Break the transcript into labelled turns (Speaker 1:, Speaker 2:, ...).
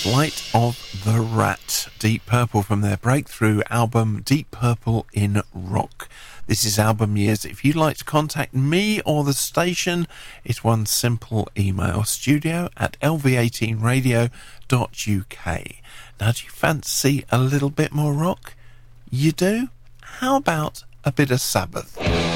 Speaker 1: Flight of the Rat, Deep Purple, from their breakthrough album Deep Purple in Rock. This is Album Years. If you'd like to contact me or the station, it's one simple email: studio@lv18radio.uk. Now, do you fancy a little bit more rock? You do? How about a bit of Sabbath?